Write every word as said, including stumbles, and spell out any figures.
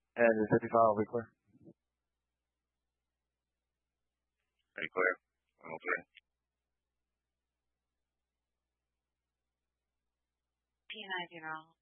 And the fifty-five will be clear. Are you clear? one oh three. P nine zero.